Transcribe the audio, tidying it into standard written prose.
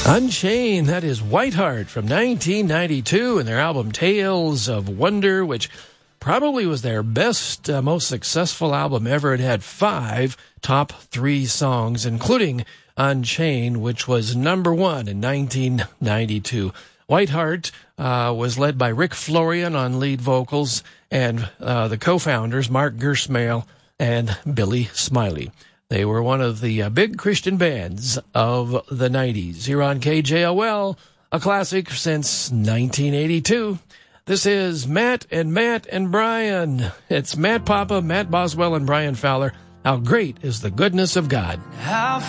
Unchained, that is Whiteheart from 1992 and their album Tales of Wonder, which probably was their best, most successful album ever. It had 5 top 3 songs, including Unchained, which was number 1 in 1992. Whiteheart was led by Rick Florian on lead vocals and the co-founders, Mark Gersmail and Billy Smiley. They were one of the big Christian bands of the 90s. Here on KJOL, a classic since 1982. This is Matt and Brian. It's Matt Papa, Matt Boswell, and Brian Fowler. How great is the goodness of God.